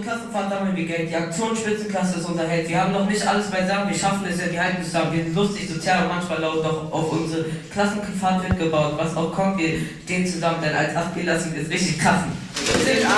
Klassenfahrt sammeln wir Geld. Die Aktion Spitzenklasse ist unser Held. Wir haben noch nicht alles beisammen, wir schaffen es ja, die halten zusammen. Wir sind lustig, sozial und manchmal laut, doch auf unsere Klassenfahrt wird gebaut. Was auch kommt, wir stehen zusammen, denn als 8B lassen wir es richtig krachen.